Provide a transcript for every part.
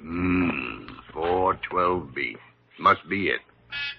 412B. Must be it.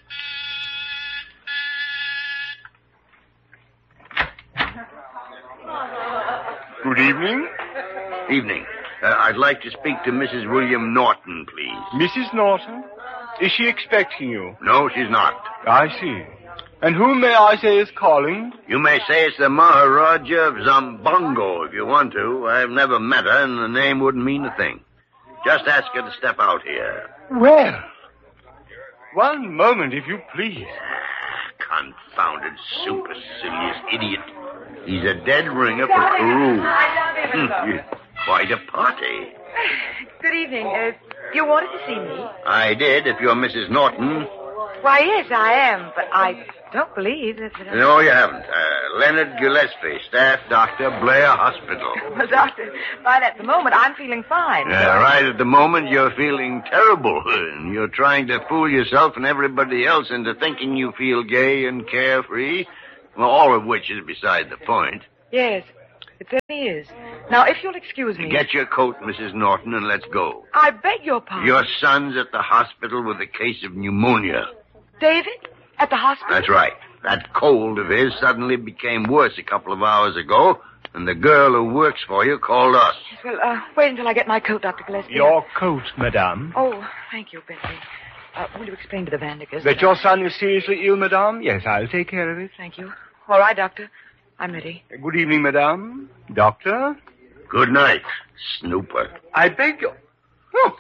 Good evening. Evening. I'd like to speak to Mrs. William Norton, please. Mrs. Norton? Is she expecting you? No, she's not. I see. And whom may I say is calling? You may say it's the Maharaja of Zambongo if you want to. I've never met her, and the name wouldn't mean a thing. Just ask her to step out here. Well, one moment, if you please. Confounded, supercilious idiot. He's a dead ringer for Peru. Quite a party. Good evening. You wanted to see me? I did, if you're Mrs. Norton. Why, yes, I am, but I don't believe that... No, you haven't. Leonard Gillespie, staff doctor, Blair Hospital. Well, doctor, right at the moment, I'm feeling fine. Right at the moment, you're feeling terrible. And you're trying to fool yourself and everybody else into thinking you feel gay and carefree. Well, all of which is beside the point. Yes, it certainly is. Now, if you'll excuse me... Get your coat, Mrs. Norton, and let's go. I beg your pardon. Your son's at the hospital with a case of pneumonia. David? At the hospital? That's right. That cold of his suddenly became worse a couple of hours ago, and the girl who works for you called us. Well, wait until I get my coat, Dr. Gillespie. Your coat, madame. Oh, thank you, Bentley. Will you explain to the Vandekers... That your son is seriously ill, madame? Yes, I'll take care of it. Thank you. All right, Doctor. I'm ready. Good evening, madame. Doctor? Good night, snooper. I beg your... Oh.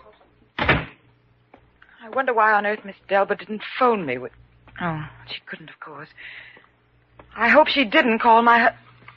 I wonder why on earth Miss Delbert didn't phone me with... Oh, she couldn't, of course. I hope she didn't call my...